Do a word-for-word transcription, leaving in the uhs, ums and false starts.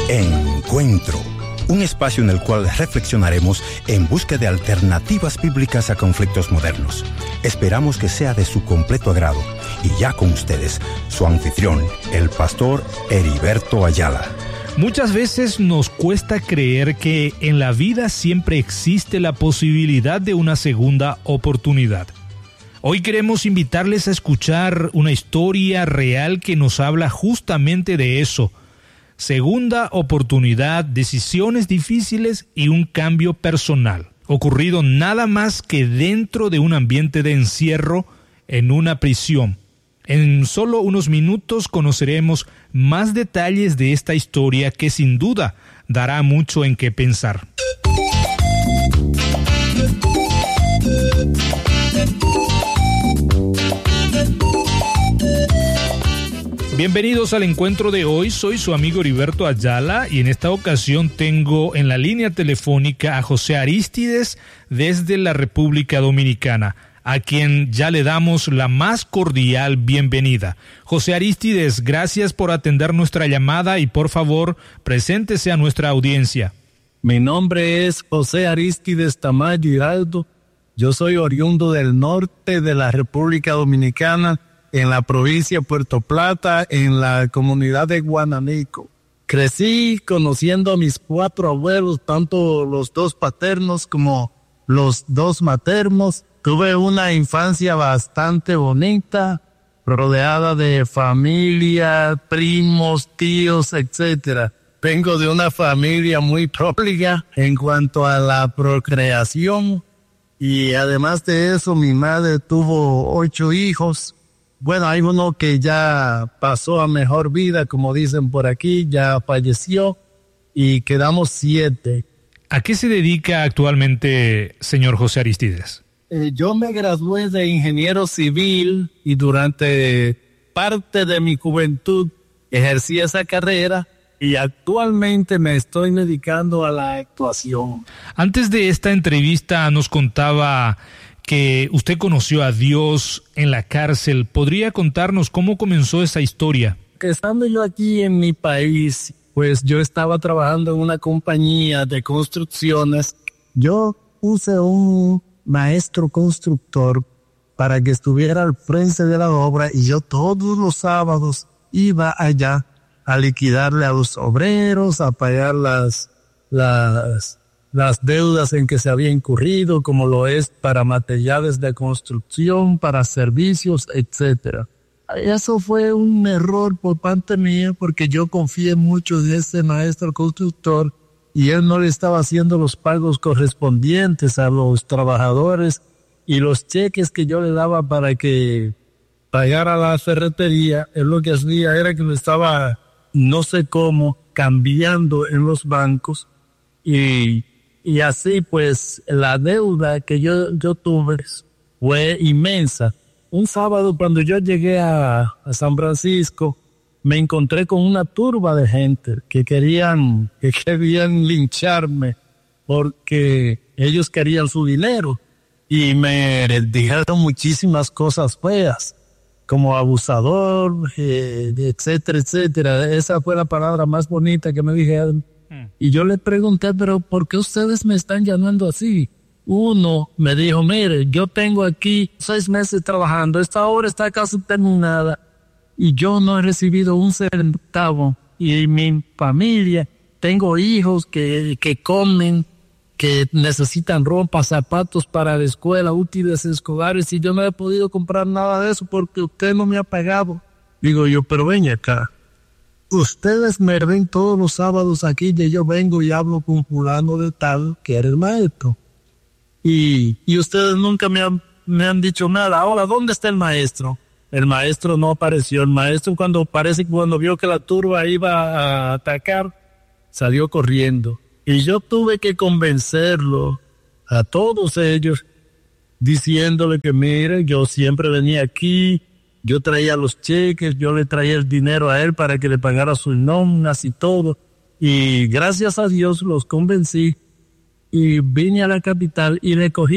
Encuentro, un espacio en el cual reflexionaremos en busca de alternativas bíblicas a conflictos modernos. Esperamos que sea de su completo agrado. Y ya con ustedes, su anfitrión, el pastor Heriberto Ayala. Muchas veces nos cuesta creer que en la vida siempre existe la posibilidad de una segunda oportunidad. Hoy queremos invitarles a escuchar una historia real que nos habla justamente de eso. Segunda oportunidad, decisiones difíciles y un cambio personal, ocurrido nada más que dentro de un ambiente de encierro en una prisión. En solo unos minutos conoceremos más detalles de esta historia que sin duda dará mucho en qué pensar. Bienvenidos al encuentro de hoy, soy su amigo Heriberto Ayala y en esta ocasión tengo en la línea telefónica a José Arístides desde la República Dominicana, a quien ya le damos la más cordial bienvenida. José Arístides, gracias por atender nuestra llamada y por favor, preséntese a nuestra audiencia. Mi nombre es José Arístides Tamayo Hiraldo. Yo soy oriundo del norte de la República Dominicana, en la provincia de Puerto Plata, en la comunidad de Guananico. Crecí conociendo a mis cuatro abuelos, tanto los dos paternos como los dos maternos. Tuve una infancia bastante bonita, rodeada de familia, primos, tíos, etcétera. Vengo de una familia muy próliga en cuanto a la procreación y además de eso mi madre tuvo ocho hijos. Bueno, hay uno que ya pasó a mejor vida, como dicen por aquí, ya falleció y quedamos siete. ¿A qué se dedica actualmente, señor José Arístides? Eh, yo me gradué de ingeniero civil y durante parte de mi juventud ejercí esa carrera y actualmente me estoy dedicando a la actuación. Antes de esta entrevista nos contaba que usted conoció a Dios en la cárcel. ¿Podría contarnos cómo comenzó esa historia? Estando yo aquí en mi país, pues yo estaba trabajando en una compañía de construcciones. Yo puse un maestro constructor para que estuviera al frente de la obra y yo todos los sábados iba allá a liquidarle a los obreros, a pagar las, las, las deudas en que se había incurrido, como lo es para materiales de construcción, para servicios, etcétera. Eso fue un error por parte mía porque yo confié mucho en ese maestro constructor y él no le estaba haciendo los pagos correspondientes a los trabajadores y los cheques que yo le daba para que pagara la ferretería, él lo que hacía era que lo estaba, no sé cómo, cambiando en los bancos y, y así pues la deuda que yo, yo tuve fue inmensa. Un sábado cuando yo llegué a, a San Francisco, me encontré con una turba de gente que querían, que querían lincharme porque ellos querían su dinero y me dijeron muchísimas cosas feas, como abusador, eh, etcétera, etcétera. Esa fue la palabra más bonita que me dijeron. Mm. Y yo le pregunté, pero ¿por qué ustedes me están llamando así? Uno me dijo, mire, yo tengo aquí seis meses trabajando, esta obra está casi terminada y yo no he recibido un centavo y mi familia, tengo hijos que, que comen, que necesitan ropa, zapatos para la escuela, útiles escolares y yo no he podido comprar nada de eso porque usted no me ha pagado. Digo yo, pero ven acá, ustedes me ven todos los sábados aquí y yo vengo y hablo con fulano de tal que era el maestro. Y, y ustedes nunca me han, me han dicho nada. Ahora, ¿dónde está el maestro? El maestro no apareció. El maestro cuando parece que cuando vio que la turba iba a atacar, salió corriendo. Y yo tuve que convencerlo a todos ellos, diciéndole que mire, yo siempre venía aquí, yo traía los cheques, yo le traía el dinero a él para que le pagara sus nóminas y todo. Y gracias a Dios los convencí. Y vine a la capital y le cogí